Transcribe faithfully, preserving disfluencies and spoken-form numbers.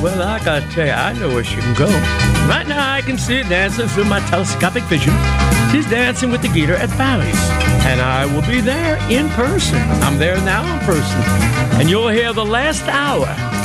well, I gotta tell you, I know where she can go. Right now, I can see her dancing through my telescopic vision. She's dancing with the Gator at Bally's, and I will be there in person. I'm there now in person, and you'll hear the last hour